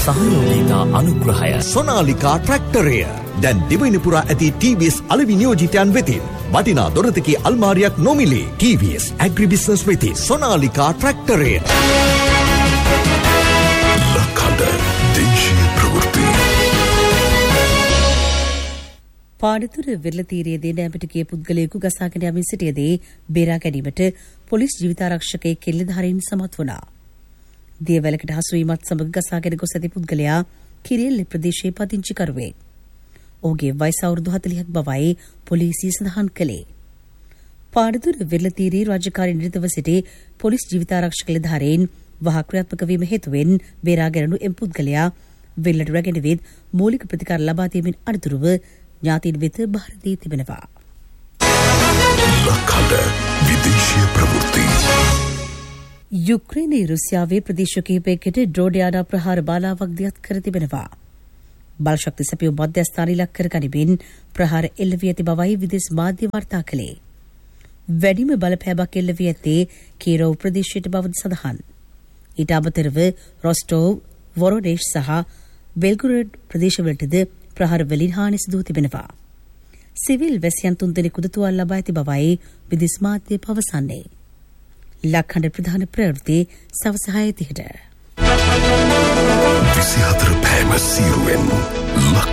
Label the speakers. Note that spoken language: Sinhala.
Speaker 1: සහයෝගීතා අනුග්‍රහය
Speaker 2: සොනාලිකා ට්‍රැක්ටරය දැන් දිවයිනපුරා ඇති TVS අලෙවි නියෝජිතයන් වෙතින් වටිනා දොරතකේ අල්මාරියක් නොමිලේ. TVS ඇග්‍රිබිස්නස් වෙති සොනාලිකා ට්‍රැක්ටරය.
Speaker 3: ලක්හඬ දේශීය ප්‍රවෘත්ති.
Speaker 4: පාඩතුර වෙරළතීරයේදී නෑමට ගිය පුද්ගලයෙකු ගසාගෙන යමින් සිටියදී බේරා ගැනීමට පොලිස් ජීවිතාරක්ෂකයෙක් කෙල්ලධාරීන් සමත් වුණා. දියවැලකට හසුවීමත් සමග ගසාගෙන ගොස් ඇති පුද්ගලයා කිරියල්ල ප්‍රදේශයේ පදිංචිකරුවෙක්. ඔහුගේ වයස අවුරුදු 40ක් බවයි පොලිසිය සඳහන් කළේ. පාඩතුර වෙරළතීරයේ රාජකාරී නිරතව සිටි පොලිස් ජීවිතාරක්ෂක නිලධාරීන් වහා ක්‍රියාත්මක වීම හේතුවෙන් බේරා ගැනුණු එම් පුද්ගලයා වෙරළට රැගෙන විත් මූලික ප්‍රතිකාර ලබා දීමෙන් අනතුරුව ඥාතීන් වෙත බාර දී තිබෙනවා.
Speaker 3: ලක්හඬ විදේශීය ප්‍රවෘත්ති.
Speaker 4: යුක්‍රේනයේ රුසියාවේ ප්‍රදේශ කිහිපයකට ඩ්‍රෝන් යාන ප්‍රහාර බාලාවක් දියත් කර තිබෙනවා. බලශක්ති සැපයුම් මධ්‍යස්ථාන ඉලක්ක කර ගනිමින් ප්‍රහාර එල්ල වී ඇති බවයි විදේශ මාධ්‍ය වාර්තා කළේ. වැඩිම බලපෑමක් එල්ල වී ඇත්තේ කීරෝව් ප්‍රදේශයට බවද සඳහන්. ඊට අමතරව රොස්ටෝව්, වොරොනේෂ් සහ බෙල්ගොරොඩ් ප්‍රදේශවලටද ප්‍රහාර වලින් හානි සිදු තිබෙනවා. සිවිල් වැසියන් 3 දෙනෙකුට තුවාල ලබා ඇති බවයි විදේශ මාධ්‍ය පවසන්නේ. ලක්හඬ ප්‍රධාන ප්‍රවෘත්ති සවස 6:30ට.
Speaker 3: 24 පෑම සීරුවෙන් ලක්